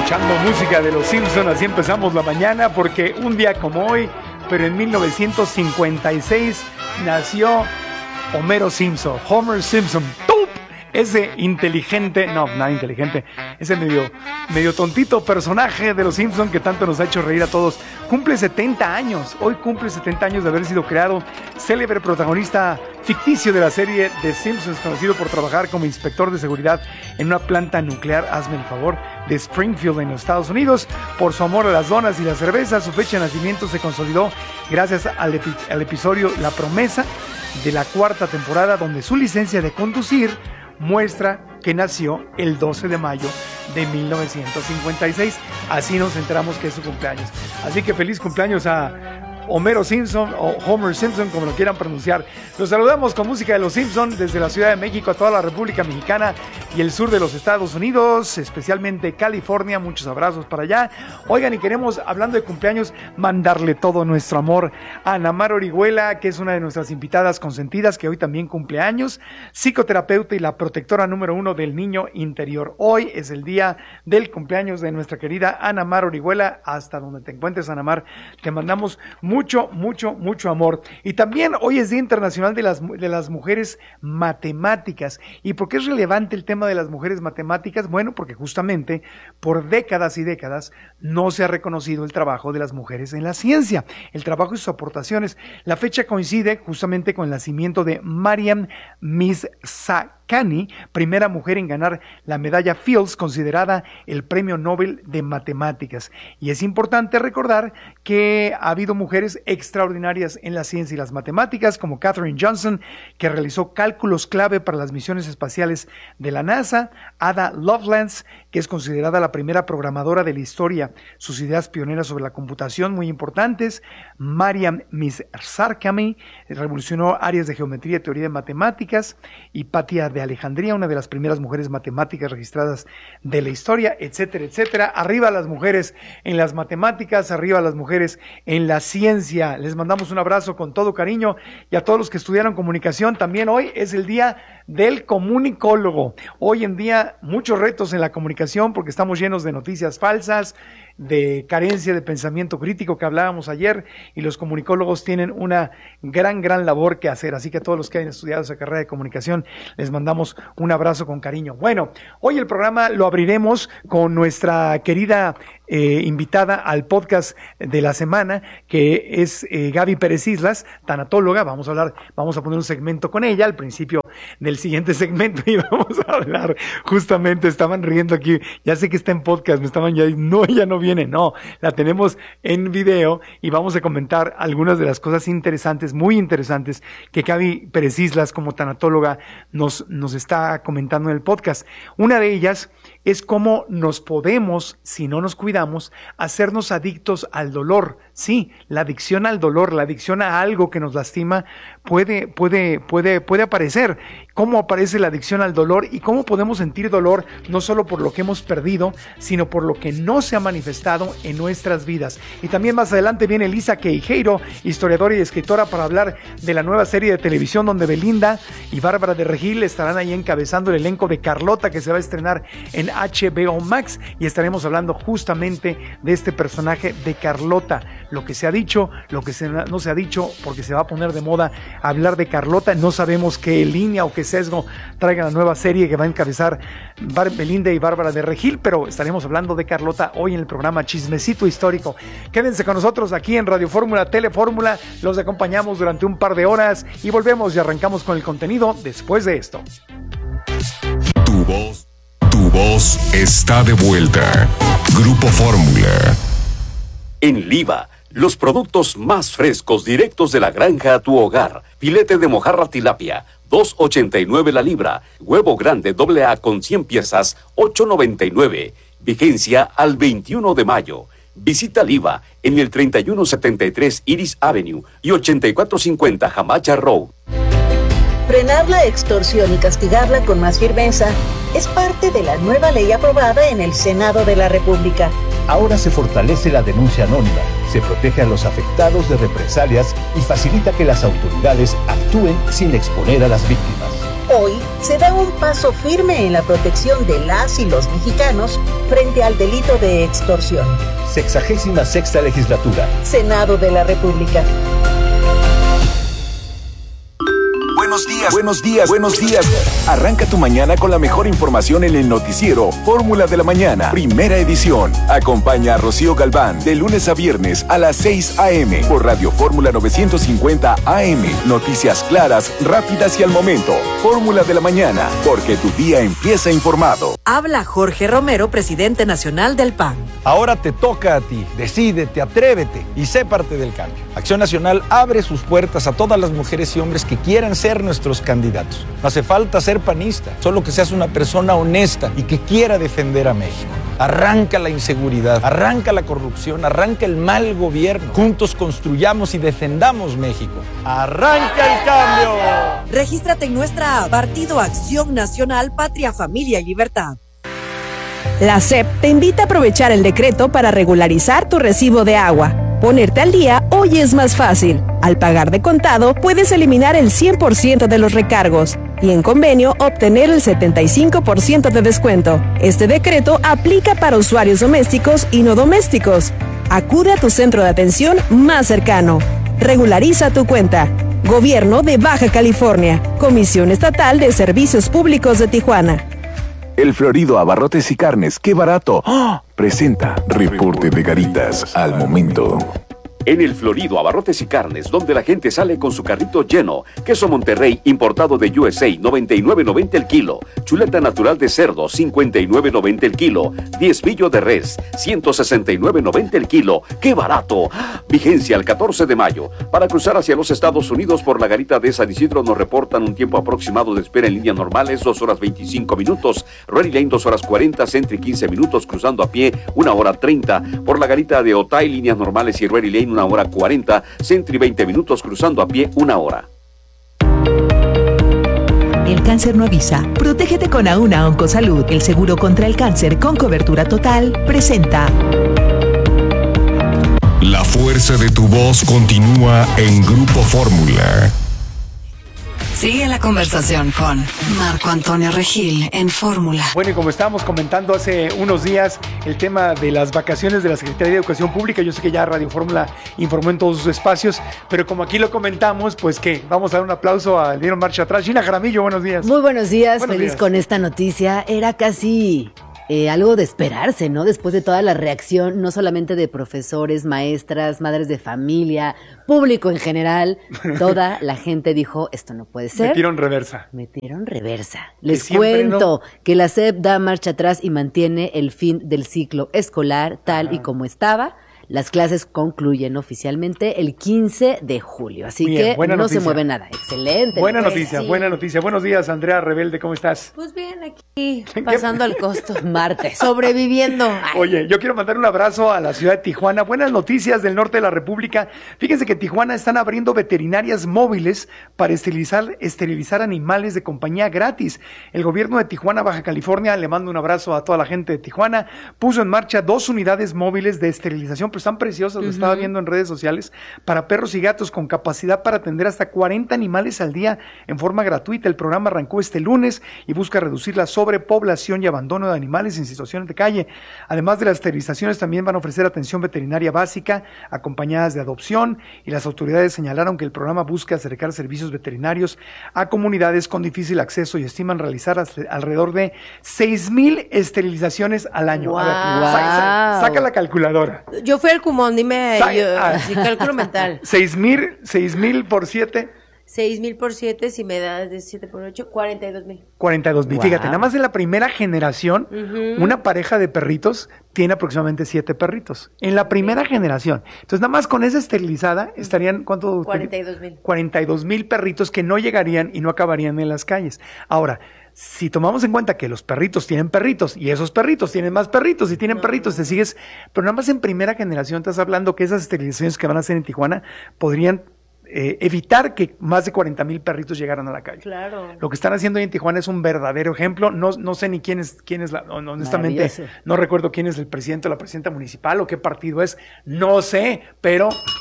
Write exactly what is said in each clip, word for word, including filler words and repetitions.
Escuchando música de los Simpson, así empezamos la mañana, porque un día como hoy, pero en mil novecientos cincuenta y seis, nació Homero Simpson, Homer Simpson. ¡Tup! Ese inteligente, no, nada inteligente, ese medio, medio tontito personaje de los Simpson que tanto nos ha hecho reír a todos. Cumple setenta años, hoy cumple setenta años de haber sido creado, célebre protagonista ficticio de la serie The Simpsons, conocido por trabajar como inspector de seguridad en una planta nuclear, hazme el favor, de Springfield en los Estados Unidos. Por su amor a las donas y la cerveza, su fecha de nacimiento se consolidó gracias al, epi- al episodio La Promesa de la cuarta temporada, donde su licencia de conducir muestra que nació el doce de mayo de mil novecientos cincuenta y seis. Así nos enteramos que es su cumpleaños. Así que feliz cumpleaños a Homero Simpson o Homer Simpson, como lo quieran pronunciar. Los saludamos con música de los Simpson desde la Ciudad de México a toda la República Mexicana y el sur de los Estados Unidos, especialmente California. Muchos abrazos para allá. Oigan, y queremos, hablando de cumpleaños, mandarle todo nuestro amor a Ana Mar Orihuela, que es una de nuestras invitadas consentidas, que hoy también cumple años, psicoterapeuta y la protectora número uno del niño interior. Hoy es el día del cumpleaños de nuestra querida Ana Mar Orihuela. Hasta donde te encuentres, Ana Mar, te mandamos mucho, mucho, mucho amor. Y también hoy es Día Internacional de las, de las Mujeres Matemáticas. ¿Y por qué es relevante el tema de las mujeres matemáticas? Bueno, porque justamente por décadas y décadas no se ha reconocido el trabajo de las mujeres en la ciencia, el trabajo y sus aportaciones. La fecha coincide justamente con el nacimiento de Mariam Mirzakhani, primera mujer en ganar la medalla Fields, considerada el premio Nobel de Matemáticas. Y es importante recordar que ha habido mujeres extraordinarias en la ciencia y las matemáticas, como Katherine Johnson, que realizó cálculos clave para las misiones espaciales de la NASA; Ada Lovelace, que es considerada la primera programadora de la historia, sus ideas pioneras sobre la computación muy importantes; Mariam Mirzakhani revolucionó áreas de geometría y teoría de matemáticas; Hipatia de Alejandría, una de las primeras mujeres matemáticas registradas de la historia, etcétera, etcétera. Arriba las mujeres en las matemáticas, arriba las mujeres en la ciencia. Les mandamos un abrazo con todo cariño, y a todos los que estudiaron comunicación. También hoy es el día del comunicólogo. Hoy en día muchos retos en la comunicación, porque estamos llenos de noticias falsas, de carencia de pensamiento crítico que hablábamos ayer, y los comunicólogos tienen una gran, gran labor que hacer. Así que a todos los que hayan estudiado esa carrera de comunicación, les mandamos un abrazo con cariño. Bueno, hoy el programa lo abriremos con nuestra querida eh, invitada al podcast de la semana, que es eh, Gaby Pérez Islas, tanatóloga. Vamos a hablar, vamos a poner un segmento con ella al principio del siguiente segmento, y vamos a hablar justamente, estaban riendo aquí, ya sé que está en podcast, me estaban ya, no, ella no viene, no, la tenemos en video, y vamos a comentar algunas de las cosas interesantes, muy interesantes, que Gaby Pérez Islas como tanatóloga nos, nos está comentando en el podcast. Una de ellas es cómo nos podemos, si no nos cuidamos, hacernos adictos al dolor. Sí, la adicción al dolor, la adicción a algo que nos lastima puede, puede, puede, puede aparecer. ¿Cómo aparece la adicción al dolor y cómo podemos sentir dolor no solo por lo que hemos perdido, sino por lo que no se ha manifestado en nuestras vidas? Y también más adelante viene Elisa Queijeiro, historiadora y escritora, para hablar de la nueva serie de televisión donde Belinda y Bárbara de Regil estarán ahí encabezando el elenco de Carlota, que se va a estrenar en H B O Max, y estaremos hablando justamente de este personaje de Carlota, lo que se ha dicho, lo que se, no se ha dicho, porque se va a poner de moda hablar de Carlota. No sabemos qué línea o qué sesgo traiga la nueva serie que va a encabezar Bar- Belinda y Bárbara de Regil, pero estaremos hablando de Carlota hoy en el programa Chismecito Histórico. Quédense con nosotros aquí en Radio Fórmula, Telefórmula, los acompañamos durante un par de horas y volvemos y arrancamos con el contenido después de esto. Tu voz, tu voz está de vuelta. Grupo Fórmula. En Liva, los productos más frescos directos de la granja a tu hogar. Filete de mojarra tilapia, dos ochenta y nueve la libra. Huevo grande doble A con cien piezas, ocho noventa y nueve. Vigencia al veintiuno de mayo. Visita Liva en el treinta y uno setenta y tres Iris Avenue y ochenta y cuatro cincuenta Hamacha Road. Frenar la extorsión y castigarla con más firmeza es parte de la nueva ley aprobada en el Senado de la República. Ahora se fortalece la denuncia anónima, se protege a los afectados de represalias y facilita que las autoridades actúen sin exponer a las víctimas. Hoy se da un paso firme en la protección de las y los mexicanos frente al delito de extorsión. Sexagésima sexta legislatura. Senado de la República. Buenos días, buenos días, buenos días. Arranca tu mañana con la mejor información en el noticiero Fórmula de la Mañana, primera edición. Acompaña a Rocío Galván de lunes a viernes a las seis a.m. por Radio Fórmula novecientos cincuenta A M. Noticias claras, rápidas y al momento. Fórmula de la Mañana, porque tu día empieza informado. Habla Jorge Romero, presidente nacional del P A N. Ahora te toca a ti. Decídete, atrévete y sé parte del cambio. Acción Nacional abre sus puertas a todas las mujeres y hombres que quieran ser nuestros candidatos. No hace falta ser panista, solo que seas una persona honesta y que quiera defender a México. Arranca la inseguridad, arranca la corrupción, arranca el mal gobierno. Juntos construyamos y defendamos México. ¡Arranca el cambio! Regístrate en nuestra app, Partido Acción Nacional, Patria, Familia y Libertad. La S E P te invita a aprovechar el decreto para regularizar tu recibo de agua. Ponerte al día hoy es más fácil. Al pagar de contado, puedes eliminar el cien por ciento de los recargos y en convenio obtener el setenta y cinco por ciento de descuento. Este decreto aplica para usuarios domésticos y no domésticos. Acude a tu centro de atención más cercano. Regulariza tu cuenta. Gobierno de Baja California. Comisión Estatal de Servicios Públicos de Tijuana. El Florido Abarrotes y Carnes, ¡qué barato! ¡Oh! Presenta Reporte de Garitas al momento. En el Florido Abarrotes y Carnes, donde la gente sale con su carrito lleno. Queso Monterrey importado de U S A, noventa y nueve noventa el kilo. Chuleta natural de cerdo, cincuenta y nueve noventa el kilo. Diezbillo de res, ciento sesenta y nueve noventa el kilo. ¡Qué barato! Vigencia el catorce de mayo. Para cruzar hacia los Estados Unidos por la garita de San Isidro nos reportan un tiempo aproximado de espera en líneas normales, dos horas veinticinco minutos. Ready Lane, dos horas cuarenta, Sentry quince minutos, cruzando a pie, una hora treinta. Por la garita de Otay, líneas normales y Ready Lane, una hora cuarenta, Sentry veinte minutos, cruzando a pie, una hora. El cáncer no avisa. Protégete con Auna Oncosalud. El seguro contra el cáncer con cobertura total presenta. La fuerza de tu voz continúa en Grupo Fórmula. Sigue la conversación con Marco Antonio Regil en Fórmula. Bueno, y como estábamos comentando hace unos días, el tema de las vacaciones de la Secretaría de Educación Pública, yo sé que ya Radio Fórmula informó en todos sus espacios, pero como aquí lo comentamos, pues que vamos a dar un aplauso al Dieron Marcha Atrás. Gina Jaramillo, buenos días. Muy buenos días, buenos feliz días. con esta noticia. Era casi eh, algo de esperarse, ¿no? Después de toda la reacción, no solamente de profesores, maestras, madres de familia, público en general, toda la gente dijo, esto no puede ser. Metieron reversa. Metieron reversa. Les siempre, cuento ¿no? que la S E P da marcha atrás y mantiene el fin del ciclo escolar tal Ajá. y como estaba. Las clases concluyen oficialmente el quince de julio, así Bien, que buena no noticia. se mueve nada. Excelente. Buena pues, noticia, sí. buena noticia. Buenos días, Andrea Rebelde, ¿cómo estás? Pues bien, aquí pasando al costo. Martes. Sobreviviendo. Ay. Oye, yo quiero mandar un abrazo a la ciudad de Tijuana. Buenas noticias del norte de la República. Fíjense que en Tijuana están abriendo veterinarias móviles para esterilizar, esterilizar animales de compañía gratis. El gobierno de Tijuana, Baja California, le mando un abrazo a toda la gente de Tijuana, puso en marcha dos unidades móviles de esterilización, pero están preciosas, lo estaba viendo en redes sociales, para perros y gatos con capacidad para atender hasta cuarenta animales al día en forma gratuita. El programa arrancó este lunes y busca reducir la sobrepoblación y abandono de animales en situaciones de calle. Además de las esterilizaciones, también van a ofrecer atención veterinaria básica, acompañadas de adopción, y las autoridades señalaron que el programa busca acercar servicios veterinarios a comunidades con difícil acceso y estiman realizar alrededor de seis mil esterilizaciones al año. Wow. A ver, saca, saca, saca la calculadora. Yo fui al Cumón, dime, Sa- yo, ah. así cálculo mental. seis mil, seis mil por siete. seis mil por siete, si me das de siete por ocho, cuarenta y dos mil. cuarenta y dos mil. Wow. Fíjate, nada más de la primera generación, Uh-huh. una pareja de perritos tiene aproximadamente siete perritos. En la primera generación. Entonces, nada más con esa esterilizada estarían, ¿cuánto? cuarenta y dos mil. cuarenta y dos mil perritos que no llegarían y no acabarían en las calles. Ahora, si tomamos en cuenta que los perritos tienen perritos y esos perritos tienen más perritos y tienen No, perritos, te sigues, pero nada más en primera generación estás hablando que esas esterilizaciones que van a hacer en Tijuana podrían eh, evitar que más de cuarenta mil perritos llegaran a la calle. Claro. Lo que están haciendo hoy en Tijuana es un verdadero ejemplo. No, no sé ni quién es, quién es la, honestamente, Maravilloso. no recuerdo quién es el presidente o la presidenta municipal o qué partido es, no sé, pero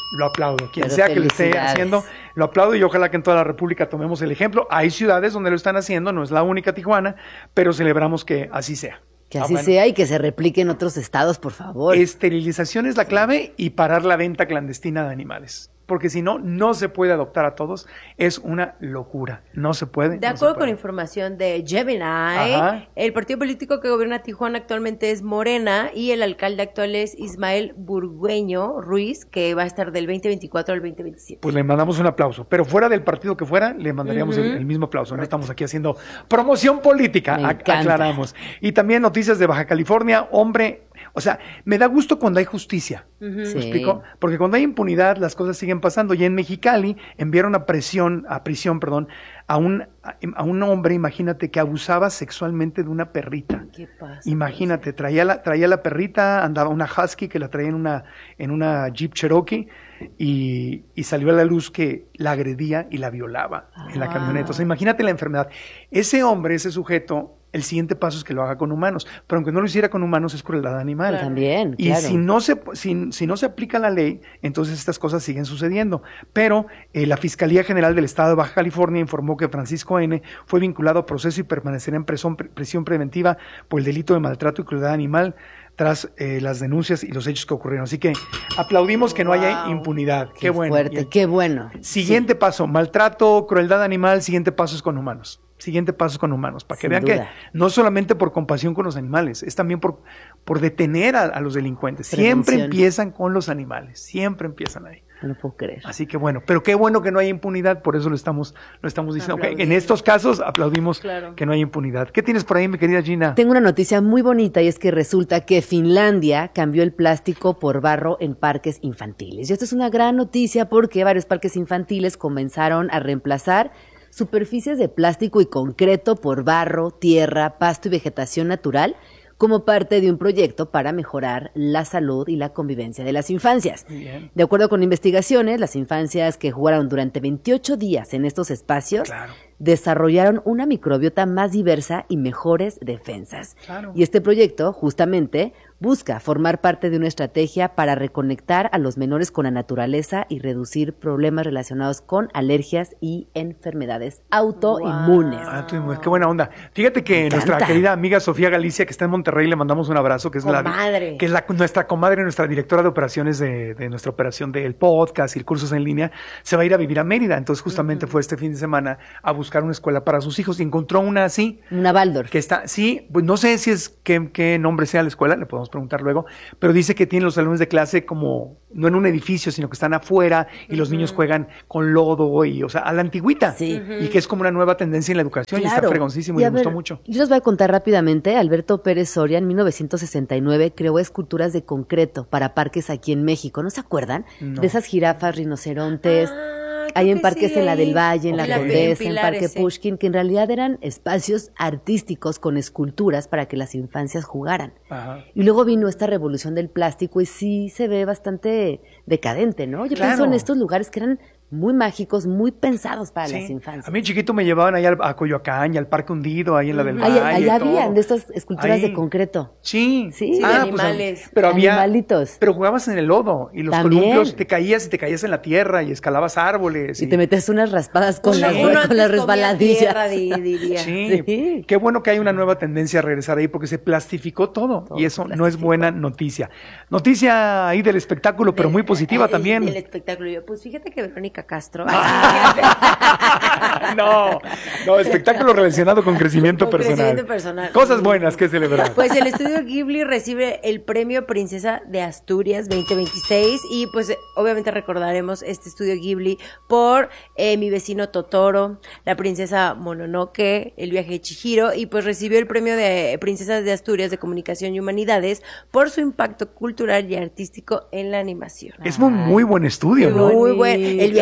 lo aplaudo. Quien Pero sea que lo esté felicidades. haciendo, lo aplaudo y ojalá que en toda la República tomemos el ejemplo. Hay ciudades donde lo están haciendo, no es la única Tijuana, pero celebramos que así sea. Que Ah, así bueno. sea y que se replique en otros estados, por favor. Esterilización es la clave y parar la venta clandestina de animales. Porque si no, no se puede adoptar a todos. Es una locura. No se puede. De no acuerdo se con puede. información de Gemini, Ajá. el partido político que gobierna Tijuana actualmente es Morena y el alcalde actual es Ismael Burgueño Ruiz, que va a estar del veinte veinticuatro al veinte veintisiete. Pues le mandamos un aplauso. Pero fuera del partido que fuera, le mandaríamos Ujú. el, el mismo aplauso. No estamos aquí haciendo promoción política, Me ac- encanta. aclaramos. Y también noticias de Baja California. Hombre, o sea, me da gusto cuando hay justicia. Sí. ¿Me explico? Porque cuando hay impunidad, las cosas siguen pasando. Y en Mexicali enviaron a prisión, a prisión, perdón, a un, a, a un hombre, imagínate, que abusaba sexualmente de una perrita. ¿Qué pasa? Imagínate, traía la, traía la perrita, andaba una husky que la traía en una, en una Jeep Cherokee y, y salió a la luz que la agredía y la violaba en la Ah. camioneta. O sea, imagínate la enfermedad. Ese hombre, ese sujeto, el siguiente paso es que lo haga con humanos, pero aunque no lo hiciera con humanos es crueldad animal. También, Y claro. si no se si, si no se aplica la ley, entonces estas cosas siguen sucediendo. Pero eh, la Fiscalía General del Estado de Baja California informó que Francisco N. fue vinculado a proceso y permanecerá en prisión, prisión preventiva por el delito de maltrato y crueldad animal tras eh, las denuncias y los hechos que ocurrieron. Así que aplaudimos que no haya Wow. impunidad. Qué, Qué bueno. fuerte, Y- qué bueno. Siguiente paso, maltrato, crueldad animal, siguiente paso es con humanos. Siguiente paso es con humanos, para que Sin vean duda. que no solamente por compasión con los animales, es también por, por detener a, a los delincuentes. Siempre Prevención. empiezan con los animales, siempre empiezan ahí. No lo puedo creer. Así que bueno, pero qué bueno que no hay impunidad, por eso lo estamos, lo estamos diciendo. Ok, en Aplaudiendo. estos casos aplaudimos Claro. que no hay impunidad. ¿Qué tienes por ahí, mi querida Gina? Tengo una noticia muy bonita y es que resulta que Finlandia cambió el plástico por barro en parques infantiles. Y esto es una gran noticia porque varios parques infantiles comenzaron a reemplazar superficies de plástico y concreto por barro, tierra, pasto y vegetación natural como parte de un proyecto para mejorar la salud y la convivencia de las infancias. Bien. De acuerdo con investigaciones, las infancias que jugaron durante veintiocho días en estos espacios Claro. desarrollaron una microbiota más diversa y mejores defensas. Claro. Y este proyecto, justamente, busca formar parte de una estrategia para reconectar a los menores con la naturaleza y reducir problemas relacionados con alergias y enfermedades autoinmunes. Ah, tú, qué buena onda. Fíjate que Me nuestra encanta. querida amiga Sofía Galicia, que está en Monterrey, le mandamos un abrazo, que es Comadre. la que es la, nuestra comadre, nuestra directora de operaciones de, de nuestra operación del podcast y cursos en línea, se va a ir a vivir a Mérida. Entonces, justamente fue este fin de semana a buscar una escuela para sus hijos y encontró una así, Una Waldorf. que está, sí, pues no sé si es qué, qué nombre sea la escuela, le podemos preguntar luego, pero dice que tiene los salones de clase como, no en un edificio, sino que están afuera y los niños juegan con lodo y, o sea, a la antigüita. Sí. Y que es como una nueva tendencia en la educación y está fregoncísimo y, Y a me gustó ver, mucho. Yo les voy a contar rápidamente. Alberto Pérez Soria en mil novecientos sesenta y nueve creó esculturas de concreto para parques aquí en México. ¿No se acuerdan? No. De esas jirafas, rinocerontes. Ah, Hay creo en que parques sí, en la ahí. del Valle, en la Ok. Condesa, en Pilares, Parque sí. Pushkin, que en realidad eran espacios artísticos con esculturas para que las infancias jugaran. Ajá. Y luego vino esta revolución del plástico y sí se ve bastante decadente, ¿no? Yo Claro. pienso en estos lugares que eran muy mágicos, muy pensados para Sí. las infancias. A mí chiquito me llevaban allá al- a Coyoacán y al Parque Hundido, ahí en la del Ahí, Valle. ahí y habían todo. de estas esculturas Ahí. de concreto. Sí, Sí. Sí, de Ah, animales. pero había, Animalitos. pero jugabas en el lodo y los También. columpios te caías y te caías en la tierra y escalabas árboles. Y te metes unas raspadas con, Sí. las, Uno con antes las comía resbaladillas. tierra, di- diría. Sí. Sí. Qué bueno que hay una nueva tendencia a regresar ahí porque se plastificó todo, Todo y eso se no es plastificó. buena noticia. Noticia ahí del espectáculo, pero muy positiva Ay, también. El espectáculo. Yo, pues fíjate que Verónica Castro. no, no, espectáculo relacionado con crecimiento Con personal. crecimiento personal. Cosas buenas que celebrar. Pues el estudio Ghibli recibe el premio Princesa de Asturias veinte veintiséis y pues obviamente recordaremos este estudio Ghibli por eh, Mi vecino Totoro, La princesa Mononoke, El viaje de Chihiro y pues recibió el premio de Princesas de Asturias de Comunicación y Humanidades por su impacto cultural y artístico en la animación. Es un muy buen estudio, ¿no? Muy bueno. El viaje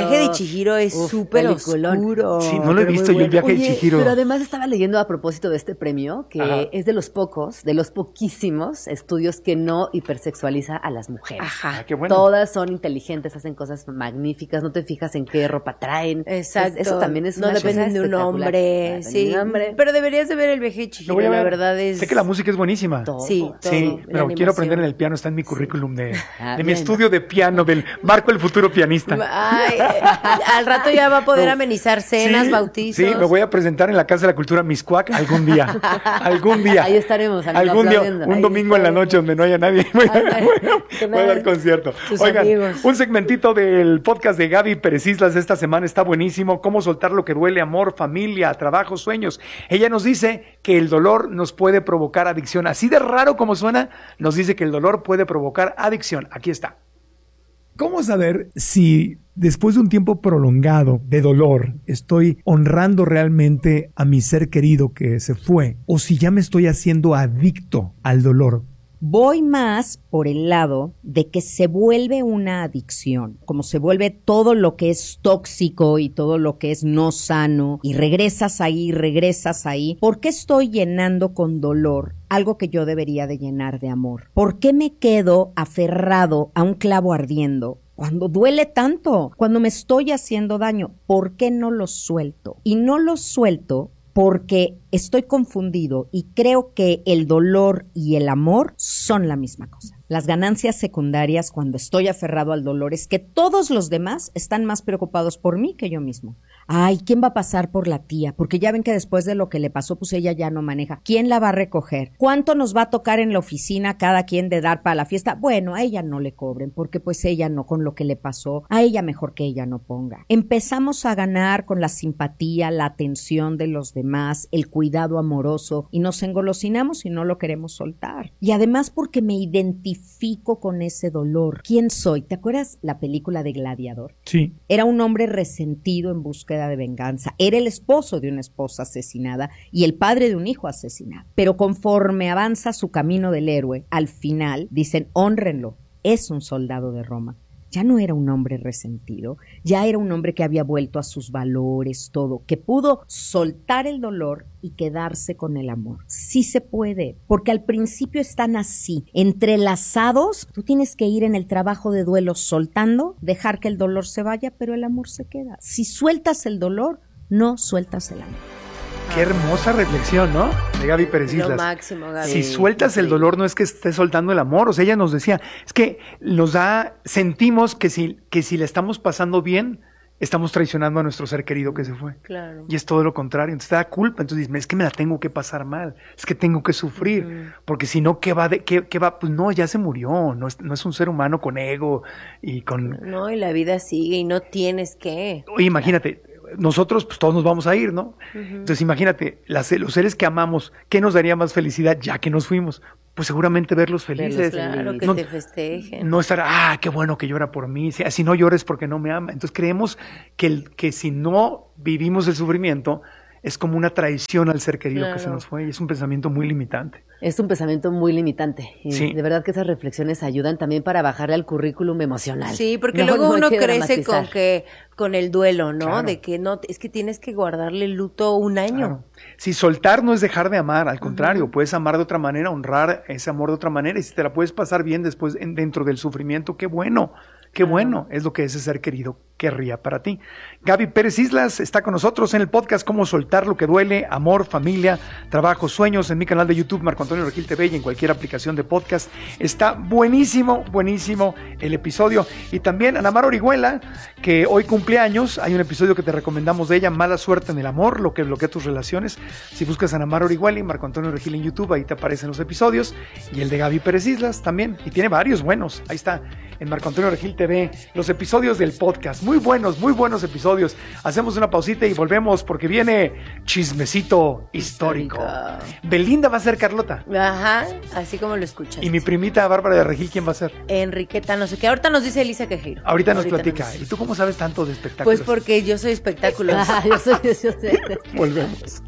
viaje de Chihiro es súper oscuro. Sí, no lo he Pero visto muy yo el viaje bueno. de Oye, Chihiro. Pero además estaba leyendo a propósito de este premio, que Ajá. es de los pocos, de los poquísimos estudios que no hipersexualiza a las mujeres. Ajá. Ah, qué bueno. Todas son inteligentes, hacen cosas magníficas, no te fijas en qué ropa traen. Exacto. Es- eso también es No una cosa dependen de un espectacular. hombre. No dependen Sí. de un hombre. Pero deberías de ver el viaje de Lo Chihiro, voy a la ver. verdad es... Sé que la música es buenísima. Todo. Sí, todo. Sí, La pero quiero animación. aprender en el piano, está en mi currículum de, Ah, de mi bien. estudio de piano, del Marco el futuro pianista. Ay, eh, al rato ya va a poder No. amenizar cenas, Sí, bautizos. Sí, me voy a presentar en la Casa de la Cultura Miscuac algún día. algún día. Ahí estaremos, amigo, Algún día, aplaudiendo. un Ahí domingo en la estaremos. noche donde no haya nadie. Voy a, Ay, voy a- que voy a dar nada, concierto. tus Oigan, amigos. un segmentito del podcast de Gaby Pérez Islas de esta semana está buenísimo. Cómo soltar lo que duele, amor, familia, trabajo, sueños. Ella nos dice que el dolor nos puede provocar adicción. Así de raro como suena, nos dice que el dolor puede provocar adicción. Aquí está. ¿Cómo saber si después de un tiempo prolongado de dolor estoy honrando realmente a mi ser querido que se fue o si ya me estoy haciendo adicto al dolor? Voy más por el lado de que se vuelve una adicción, como se vuelve todo lo que es tóxico y todo lo que es no sano, y regresas ahí, regresas ahí. ¿Por qué estoy llenando con dolor algo que yo debería de llenar de amor? ¿Por qué me quedo aferrado a un clavo ardiendo cuando duele tanto, cuando me estoy haciendo daño? ¿Por qué no lo suelto? Y no lo suelto porque estoy confundido y creo que el dolor y el amor son la misma cosa. Las ganancias secundarias cuando estoy aferrado al dolor es que todos los demás están más preocupados por mí que yo mismo. Ay, ¿quién va a pasar por la tía? Porque ya ven que después de lo que le pasó, pues ella ya no maneja. ¿Quién la va a recoger? ¿Cuánto nos va a tocar en la oficina cada quien de dar para la fiesta? Bueno, a ella no le cobren, porque pues ella no, con lo que le pasó, a ella mejor que ella no ponga. Empezamos a ganar con la simpatía, la atención de los demás, el cuidado amoroso, y nos engolosinamos y no lo queremos soltar. Y además porque me identifico con ese dolor. ¿Quién soy? ¿Te acuerdas la película de Gladiador? Sí. Era un hombre resentido en búsqueda de venganza. Era el esposo de una esposa asesinada y el padre de un hijo asesinado. Pero conforme avanza su camino del héroe, al final dicen, hónrenlo, es un soldado de Roma. Ya no era un hombre resentido, ya era un hombre que había vuelto a sus valores, todo, que pudo soltar el dolor y quedarse con el amor. Sí se puede, porque al principio están así, entrelazados. Tú tienes que ir en el trabajo de duelo soltando, dejar que el dolor se vaya, pero el amor se queda. Si sueltas el dolor, no sueltas el amor. Qué hermosa reflexión, ¿no? De Gaby Pérez Lo Islas. máximo, Gaby. Si sueltas el dolor, no es que estés soltando el amor. O sea, ella nos decía, es que nos da, sentimos que si, que si le estamos pasando bien, estamos traicionando a nuestro ser querido que se fue. Claro. Y es todo lo contrario. Entonces te da culpa. Entonces dices, es que me la tengo que pasar mal. Es que tengo que sufrir. Uh-huh. Porque si no, ¿qué va? De, qué, qué va? Pues no, ya se murió. No es, no es un ser humano con ego y con... No, y la vida sigue y no tienes que. Oye, imagínate. Nosotros, pues todos nos vamos a ir, ¿no? Uh-huh. Entonces, imagínate, las, los seres que amamos, ¿qué nos daría más felicidad ya que nos fuimos? Pues seguramente verlos felices. Claro, que no, te festejen. No estar, ah, qué bueno que llora por mí. Si, si no llores porque no me ama. Entonces, creemos que, el, que si no vivimos el sufrimiento, es como una traición al ser querido claro. que se nos fue. Y es un pensamiento muy limitante. Es un pensamiento muy limitante. Y sí. de verdad que esas reflexiones ayudan también para bajarle al currículum emocional. Sí, porque no, luego no uno crece dramatizar. con que con el duelo, ¿no? Claro. De que no, es que tienes que guardarle el luto un año. Claro. Si soltar no es dejar de amar, al contrario, uh-huh. puedes amar de otra manera, honrar ese amor de otra manera, y si te la puedes pasar bien después en, dentro del sufrimiento, qué bueno. Qué uh-huh. bueno, es lo que ese ser querido querría para ti. Gaby Pérez Islas está con nosotros en el podcast Cómo soltar lo que duele, amor, familia, trabajo, sueños, en mi canal de YouTube, Marco Antonio Regil T V, y en cualquier aplicación de podcast. Está buenísimo, buenísimo el episodio. Y también Ana Mar Orihuela, que hoy cumple años. Hay un episodio que te recomendamos de ella, Mala suerte en el amor, lo que bloquea tus relaciones. Si buscas a Ana Mar Orihuela y Marco Antonio Regil en YouTube, ahí te aparecen los episodios. Y el de Gaby Pérez Islas también. Y tiene varios buenos. Ahí está, en Marco Antonio Regil T V, los episodios del podcast. Muy buenos, muy buenos episodios. Hacemos una pausita y volvemos porque viene Chismecito Histórico. Histórico. Belinda va a ser Carlota. Ajá, así como lo escuchas. Y mi primita Bárbara de Regil, ¿quién va a ser? Enriqueta, no sé qué. Ahorita nos dice Elisa Quejeiro. Ahorita nos Ahorita platica. Nos... ¿Y tú cómo sabes tanto de espectáculos? Pues porque yo soy espectáculos. Ah, yo soy, yo sé. Volvemos.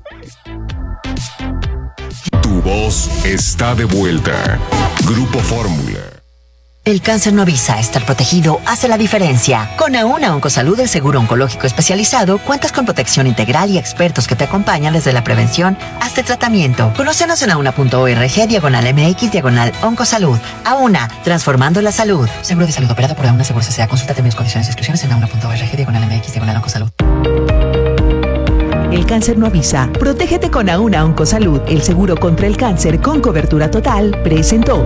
Tu voz está de vuelta. Grupo Fórmula. El cáncer no avisa, estar protegido hace la diferencia. Con Auna Oncosalud, el seguro oncológico especializado, cuentas con protección integral y expertos que te acompañan desde la prevención hasta el tratamiento. Conócenos en auna.org, diagonal MX, diagonal Oncosalud. Auna, transformando la salud. Seguro de salud operado por Auna Seguro S A. Consulta términos, condiciones y exclusiones en auna.org, diagonal MX, diagonal Oncosalud. El cáncer no avisa. Protégete con Auna Oncosalud, el seguro contra el cáncer con cobertura total. Presentó.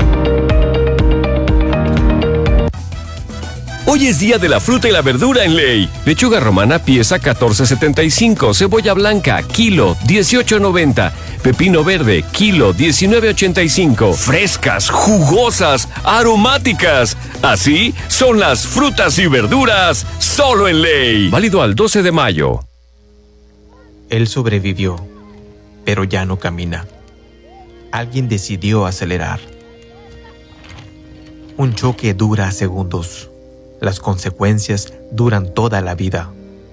Hoy es día de la fruta y la verdura en Ley. Lechuga romana pieza catorce setenta y cinco, cebolla blanca kilo dieciocho noventa, pepino verde kilo diecinueve ochenta y cinco. Frescas, jugosas, aromáticas. Así son las frutas y verduras solo en Ley. Válido al doce de mayo. Él sobrevivió, pero ya no camina. Alguien decidió acelerar. Un choque dura segundos. Las consecuencias duran toda la vida.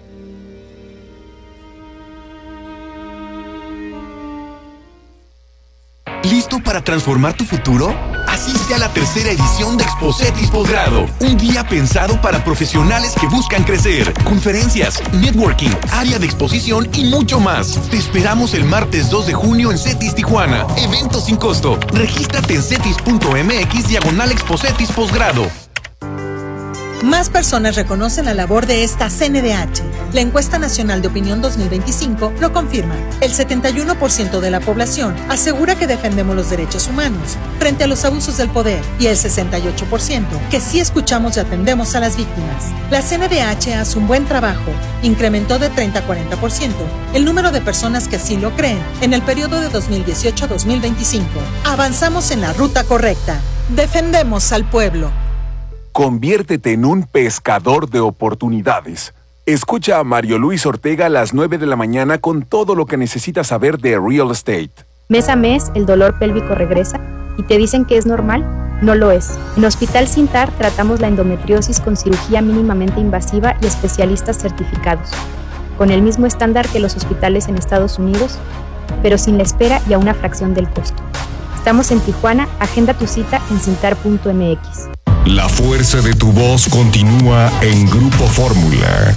¿Listo para transformar tu futuro? Asiste a la tercera edición de Expocetis Posgrado, un día pensado para profesionales que buscan crecer. Conferencias, networking, área de exposición y mucho más. Te esperamos el martes dos de junio en CETIS Tijuana. Evento sin costo. Regístrate en cetis.mx diagonal Expocetis Posgrado. Más personas reconocen la labor de esta C N D H. La encuesta nacional de opinión dos mil veinticinco lo confirma. El setenta y uno por ciento de la población asegura que defendemos los derechos humanos frente a los abusos del poder y el sesenta y ocho por ciento que sí escuchamos y atendemos a las víctimas. La C N D H hace un buen trabajo. Incrementó de treinta a cuarenta por ciento el número de personas que así lo creen en el periodo de dos mil dieciocho a dos mil veinticinco. Avanzamos en la ruta correcta. Defendemos al pueblo. Conviértete en un pescador de oportunidades. Escucha a Mario Luis Ortega a las nueve de la mañana con todo lo que necesitas saber de real estate. Mes a mes, el dolor pélvico regresa y te dicen que es normal. No lo es. En Hospital Sintar tratamos la endometriosis con cirugía mínimamente invasiva y especialistas certificados, con el mismo estándar que los hospitales en Estados Unidos, pero sin la espera y a una fracción del costo. Estamos en Tijuana. Agenda tu cita en cintar punto m x. La fuerza de tu voz continúa en Grupo Fórmula.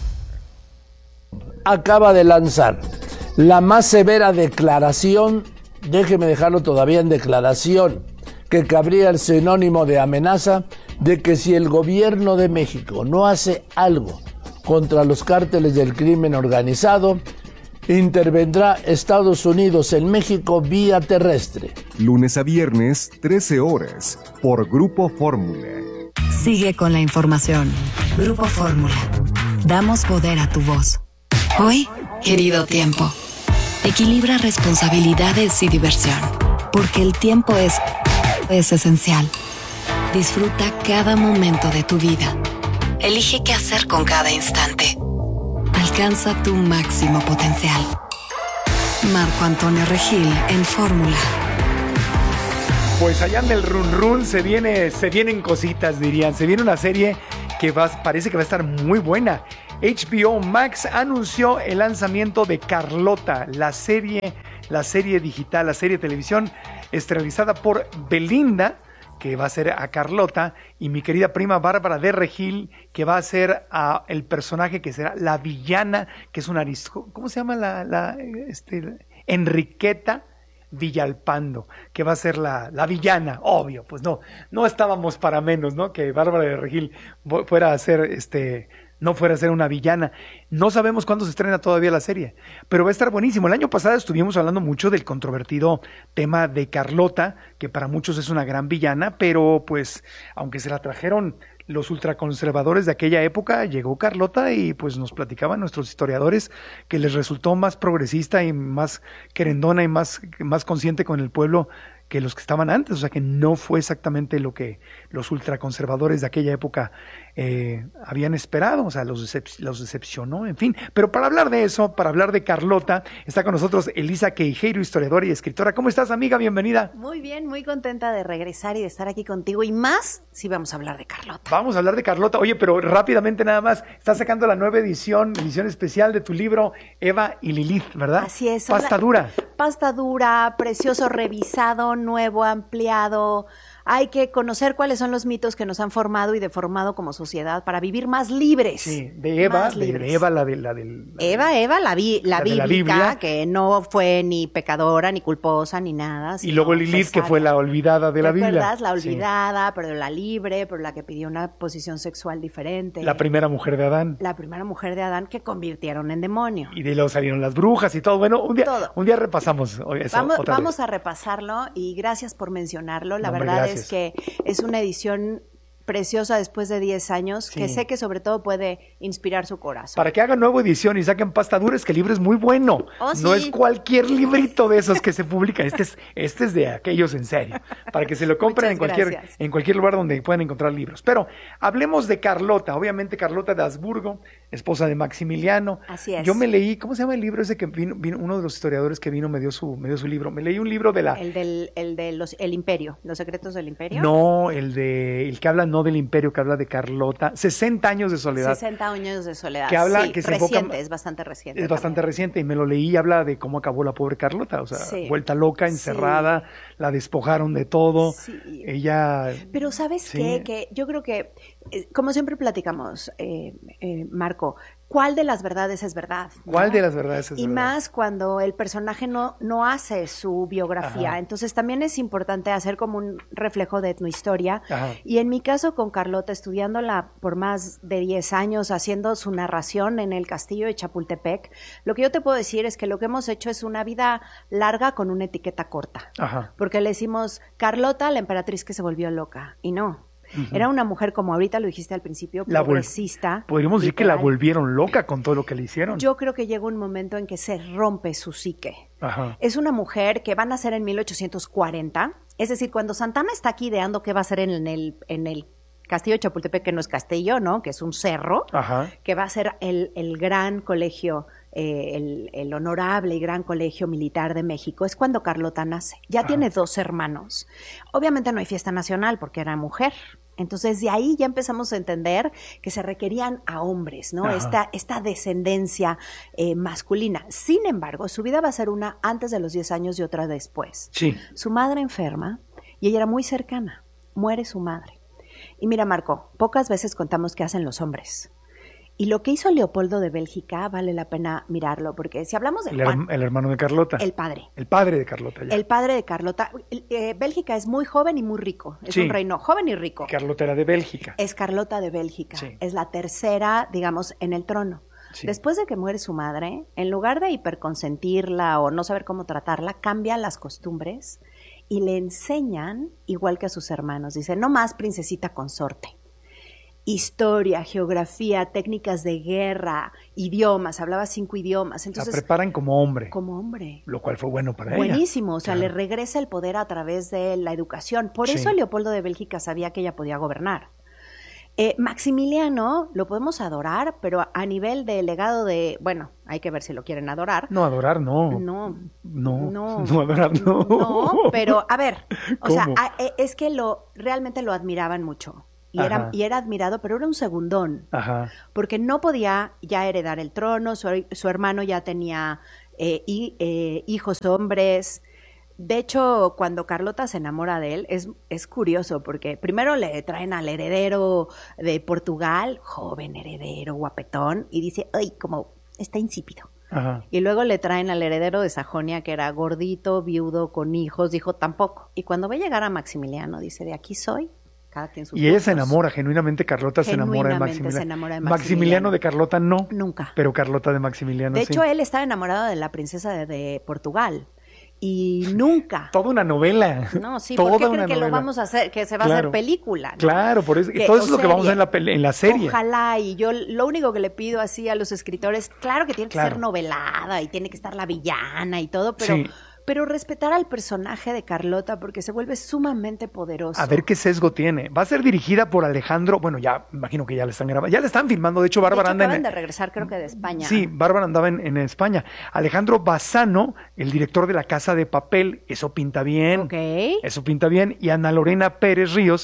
Acaba de lanzar la más severa declaración, déjeme dejarlo todavía en declaración, que cabría el sinónimo de amenaza, de que si el gobierno de México no hace algo contra los cárteles del crimen organizado, intervendrá Estados Unidos en México vía terrestre. Lunes a viernes, trece horas, por Grupo Fórmula. Sigue con la información. Grupo Fórmula. Damos poder a tu voz. Hoy, querido tiempo, equilibra responsabilidades y diversión, porque el tiempo es, es esencial. Disfruta cada momento de tu vida. Elige qué hacer con cada instante. Alcanza tu máximo potencial. Marco Antonio Regil en Fórmula. Pues allá en el run run se viene, se vienen cositas, dirían. Se viene una serie que va, parece que va a estar muy buena. H B O Max anunció el lanzamiento de Carlota, la serie, la serie digital, la serie de televisión estelarizada por Belinda, que va a ser a Carlota, y mi querida prima Bárbara de Regil, que va a ser a el personaje que será la villana, que es una, ¿cómo se llama la, la este, Enriqueta Villalpando, que va a ser la, la villana, obvio, pues no, no estábamos para menos, ¿no? Que Bárbara de Regil fuera a ser este... no fuera a ser una villana. No sabemos cuándo se estrena todavía la serie, pero va a estar buenísimo. El año pasado estuvimos hablando mucho del controvertido tema de Carlota, que para muchos es una gran villana, pero pues, aunque se la trajeron los ultraconservadores de aquella época, llegó Carlota y pues nos platicaban nuestros historiadores que les resultó más progresista y más querendona y más, más consciente con el pueblo que los que estaban antes, o sea que no fue exactamente lo que los ultraconservadores de aquella época eh, habían esperado, o sea, los, decep- los decepcionó, en fin. Pero para hablar de eso, para hablar de Carlota, está con nosotros Elisa Queijeiro, historiadora y escritora. ¿Cómo estás, amiga? Bienvenida. Muy bien, muy contenta de regresar y de estar aquí contigo, y más si vamos a hablar de Carlota. Vamos a hablar de Carlota. Oye, pero rápidamente nada más, estás sacando la nueva edición, edición especial de tu libro Eva y Lilith, ¿verdad? Así es. Pasta la... dura. Pasta dura, precioso, revisado, nuevo, ampliado, hay que conocer cuáles son los mitos que nos han formado y deformado como sociedad para vivir más libres. Sí, de Eva, más de, libres. de Eva, la de la del... la Eva, de- Eva, la, vi, la, la de la bíblica, Biblia. que no fue ni pecadora, ni culposa, ni nada. Y luego Lilith, que fue la olvidada de la Biblia. ¿Recuerdas? La Sí. olvidada, pero la libre, pero la que pidió una posición sexual diferente. La primera mujer de Adán. La primera mujer de Adán que convirtieron en demonio. Y de luego salieron las brujas y todo. Bueno, un día, Todo. un día repasamos eso Vamos, otra vamos vez. a repasarlo y gracias por mencionarlo. La No, hombre, verdad gracias. es que es una edición preciosa después de diez años que Sí. sé que sobre todo puede inspirar su corazón. Para que hagan nueva edición y saquen pasta dura, es que el libro es muy bueno. Oh, No sí. es cualquier librito de esos que se publican. Este es, este es de aquellos en serio. Para que se lo compren en Muchas cualquier, gracias. en cualquier lugar donde puedan encontrar libros. Pero hablemos de Carlota. Obviamente Carlota de Habsburgo, esposa de Maximiliano. Así es. Yo me leí, ¿cómo se llama el libro ese que vino, vino- uno de los historiadores que vino me dio su, me dio su libro? Me leí un libro de la... El del el de los el imperio, los secretos del imperio. No, el de el que habla no del imperio, que habla de Carlota, sesenta años de soledad. sesenta años de soledad. Que habla- sí, que se enfoca- reciente, es bastante reciente. Es bastante reciente y me lo leí y habla de cómo acabó la pobre Carlota, o sea, Sí. vuelta loca, encerrada, la despojaron de todo. Sí. Ella Pero ¿sabes Sí. qué? Que yo creo que, eh, como siempre platicamos, eh, eh, Marco, ¿cuál de las verdades es verdad? ¿Cuál ¿no? de las verdades es Y verdad? más cuando el personaje no, no hace su biografía. Ajá. Entonces también es importante hacer como un reflejo de etnohistoria. Ajá. Y en mi caso con Carlota, estudiándola por más de diez años, haciendo su narración en el castillo de Chapultepec, lo que yo te puedo decir es que lo que hemos hecho es una vida larga con una etiqueta corta. Ajá. Porque le decimos Carlota, la emperatriz que se volvió loca. Y no. Ujú. Era una mujer, como ahorita lo dijiste al principio, La vol- progresista. Podríamos decir que la literal. volvieron loca con todo lo que le hicieron. Yo creo que llega un momento en que se rompe su psique. Ajá. Es una mujer que va a nacer en mil ochocientos cuarenta. Es decir, cuando Santana está aquí ideando qué va a hacer en el, en el castillo de Chapultepec, que no es castillo, ¿no? Que es un cerro. Ajá. Que va a ser el, el gran colegio, eh, el, el honorable y gran colegio militar de México, es cuando Carlota nace. Ya Ajá. tiene dos hermanos. Obviamente no hay fiesta nacional porque era mujer. Entonces de ahí ya empezamos a entender que se requerían a hombres, ¿no? Ajá. Esta, esta descendencia eh, masculina. Sin embargo, su vida va a ser una antes de los diez años y otra después. Sí. Su madre enferma y ella era muy cercana. Muere su madre. Y mira, Marco, pocas veces contamos qué hacen los hombres. Y lo que hizo Leopoldo de Bélgica vale la pena mirarlo, porque si hablamos de El, Juan, her- el hermano de Carlota. el padre, El padre de Carlota. Ya. el padre de Carlota, eh, Bélgica es muy joven y muy rico, es Sí. un reino joven y rico. Carlota era de Bélgica. Es Carlota de Bélgica, Sí. es la tercera, digamos, en el trono. Sí. Después de que muere su madre, en lugar de hiperconsentirla o no saber cómo tratarla, cambian las costumbres y le enseñan, igual que a sus hermanos, dice, no más princesita consorte. Historia, geografía, técnicas de guerra, idiomas, hablaba cinco idiomas. La Entonces, preparan como hombre. como hombre. Lo cual fue bueno para ella. Buenísimo, o sea, Claro. le regresa el poder a través de la educación. Por Sí. eso Leopoldo de Bélgica sabía que ella podía gobernar. Eh, Maximiliano lo podemos adorar, pero a nivel de legado de, bueno, hay que ver si lo quieren adorar. No, adorar no. No, No, no. no adorar no. No, pero a ver, o sea, ¿Cómo? a- e- es que lo realmente lo admiraban mucho. Y era, Ajá. y era admirado, pero era un segundón, Ajá. porque no podía ya heredar el trono, su, su hermano ya tenía eh, hi- eh, hijos hombres. De hecho, cuando Carlota se enamora de él, es, es curioso, porque primero le traen al heredero de Portugal, joven heredero, guapetón, y dice, ay, como está insípido. Ajá. Y luego le traen al heredero de Sajonia, que era gordito, viudo, con hijos, dijo tampoco. Y cuando ve llegar a Maximiliano, dice, de aquí soy, cada quien sus Y ella se gustos. enamora, genuinamente Carlota se enamora de Genuinamente Maximiliano. se enamora de Maximiliano Maximiliano. de Carlota no. Nunca. Pero Carlota de Maximiliano De sí. hecho, él estaba enamorado de la princesa de, de Portugal. Y nunca. Toda una novela. No, sí, Toda ¿por qué una creen que lo novela. vamos a hacer? Que se va a Claro. hacer película. ¿no? Claro, por eso. Que- todo eso o es lo que vamos a ver en serie. la, peli- en la serie. Ojalá, y yo lo único que le pido así a los escritores, claro que tiene que Claro. ser novelada y tiene que estar la villana y todo, pero, Sí. pero respetar al personaje de Carlota porque se vuelve sumamente poderoso. A ver qué sesgo tiene. Va a ser dirigida por Alejandro. Bueno, ya imagino que ya le están grabando. Ya le están filmando. De hecho, De Bárbara hecho, anda acaban en. de regresar, creo que de España. Sí, Bárbara andaba en, en España. Alejandro Bassano, el director de La Casa de Papel, eso pinta bien. Ok. Eso pinta bien. Y Ana Lorena Pérez Ríos,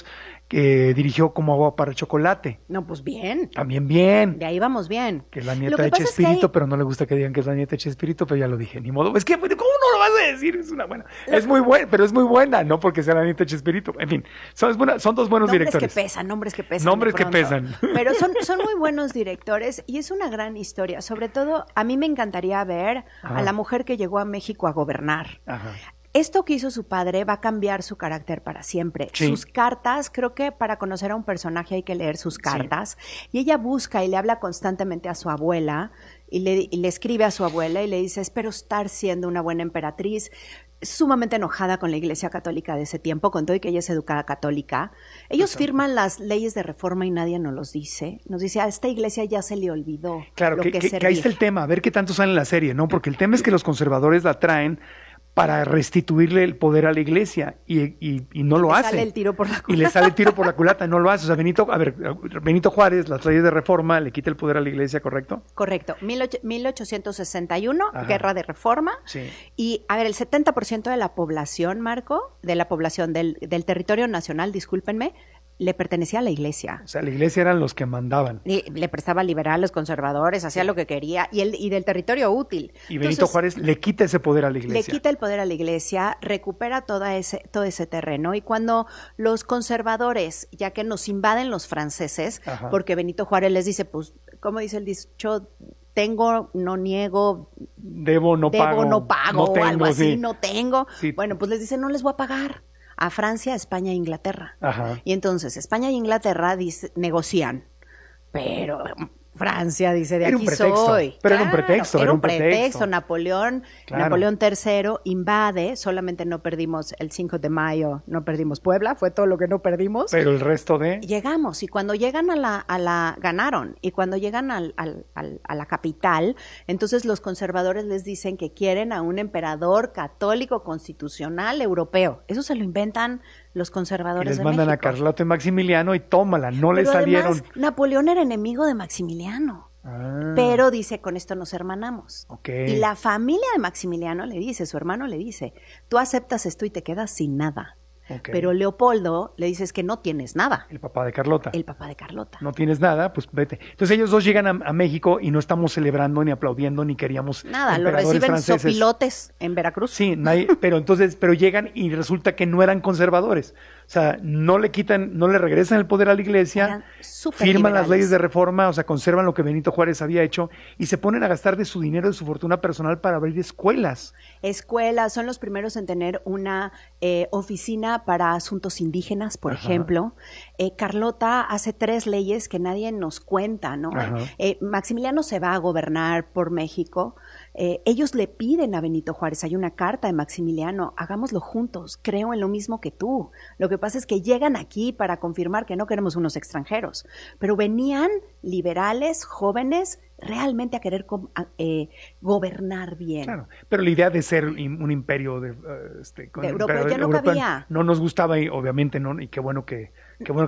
que dirigió Como agua para chocolate. No, pues bien. También bien. De ahí vamos bien. Que es la nieta de Chespirito, hay... pero no le gusta que digan que es la nieta de Chespirito, pero ya lo dije, ni modo. Es que, ¿cómo no lo vas a decir? Es una buena. Lo... Es muy buena, pero es muy buena, no porque sea la nieta de Chespirito. En fin, son, buena, son dos buenos nombres directores. Nombres que pesan, nombres que pesan. Nombres que pesan. Pero son, son muy buenos directores y es una gran historia. Sobre todo, a mí me encantaría ver Ajá. a la mujer que llegó a México a gobernar. Ajá. Esto que hizo su padre va a cambiar su carácter para siempre. Sí. Sus cartas, creo que para conocer a un personaje hay que leer sus cartas. Sí. Y ella busca y le habla constantemente a su abuela y le, y le escribe a su abuela y le dice, espero estar siendo una buena emperatriz. Sumamente enojada con la Iglesia Católica de ese tiempo, con todo y que ella es educada católica. Ellos Exacto. firman las leyes de reforma y nadie nos los dice. Nos dice, a esta iglesia ya se le olvidó claro, lo que, que, que, es que ahí está el tema, a ver qué tanto sale en la serie, ¿no? Porque el tema es que los conservadores la traen para restituirle el poder a la iglesia y, y, y no lo y hace. Sale el tiro por la culata. Y le sale el tiro por la culata, no lo hace. O sea, Benito, a ver, Benito Juárez, las leyes de reforma, le quita el poder a la iglesia, ¿correcto? Correcto. mil ochocientos sesenta y uno, Ajá. guerra de reforma. Sí. Y, a ver, el setenta por ciento de la población, Marco, de la población del, del territorio nacional, discúlpenme, le pertenecía a la iglesia. O sea, la iglesia eran los que mandaban. Y le prestaba liberales, conservadores, hacía sí. lo que quería, y, el, y del territorio útil. Y Benito Entonces, Juárez le quita ese poder a la iglesia. Le quita el poder a la iglesia, recupera toda ese, todo ese terreno, y cuando los conservadores, ya que nos invaden los franceses, Ajá. porque Benito Juárez les dice, pues, ¿cómo dice el dicho? Tengo, no niego. Debo, no debo, pago. no pago, no tengo, o algo así, sí. no tengo. Sí. Bueno, pues les dice, no les voy a pagar. A Francia, España e Inglaterra. Ajá. Y entonces España e Inglaterra dice, negocian, pero Francia dice, de era aquí un pretexto, soy. Pero claro, era un pretexto. Era un pretexto. pretexto. Napoleón, claro. Napoleón tercero invade, solamente no perdimos el cinco de mayo, no perdimos Puebla, fue todo lo que no perdimos. Pero el resto de... Llegamos, y cuando llegan a la, a la ganaron, y cuando llegan al, al, al, a la capital, entonces los conservadores les dicen que quieren a un emperador católico constitucional europeo. Eso se lo inventan los conservadores y les de mandan México. a Carlota y Maximiliano y tómala, no Pero le salieron. Además, Napoleón era enemigo de Maximiliano. Ah. Pero dice, con esto nos hermanamos. Okay. Y la familia de Maximiliano le dice, su hermano le dice, tú aceptas esto y te quedas sin nada. Okay. Pero Leopoldo le dice, es que no tienes nada. El papá de Carlota. El papá de Carlota. No tienes nada, pues vete. Entonces ellos dos llegan a, a México y no estamos celebrando, ni aplaudiendo, ni queríamos nada, lo reciben franceses. sopilotes en Veracruz. Sí, nadie, pero entonces, pero llegan y resulta que no eran conservadores. O sea, no le quitan, no le regresan el poder a la iglesia, firman las leyes de reforma, o sea, conservan lo que Benito Juárez había hecho y se ponen a gastar de su dinero, de su fortuna personal para abrir escuelas. Escuelas, son los primeros en tener una eh, oficina para asuntos indígenas, por Ajá. ejemplo. Eh, Carlota hace tres leyes que nadie nos cuenta, ¿no? Eh, Maximiliano se va a gobernar por México. Eh, ellos le piden a Benito Juárez, hay una carta de Maximiliano, hagámoslo juntos, creo en lo mismo que tú. Lo que pasa es que llegan aquí para confirmar que no queremos unos extranjeros, pero venían liberales, jóvenes, realmente a querer a, eh, gobernar bien. Claro, pero la idea de ser un imperio de, uh, este, de Europa ya no europeo, cabía. No nos gustaba y obviamente no, y qué bueno que, qué bueno